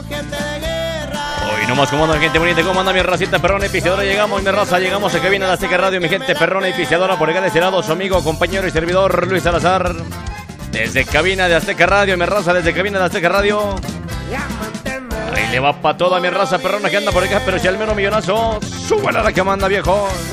Hoy nomás como anda, gente bonita, cómo anda mi racita perrona y piseadora. Llegamos, mi raza, llegamos a cabina de Azteca Radio, mi gente perrona y piseadora. Por acá de este lado, su amigo, compañero y servidor Luis Salazar. Desde cabina de Azteca Radio, mi raza, desde cabina de Azteca Radio. Ahí le va pa' toda mi raza perrona que anda por acá, pero si al menos millonazo, súbala la que manda, viejo.